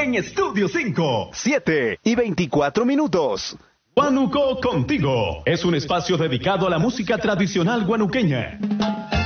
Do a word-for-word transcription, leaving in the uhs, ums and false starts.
en Estudio cinco. siete y veinticuatro minutos. Guanuco Contigo es un espacio dedicado a la música tradicional guanuqueña.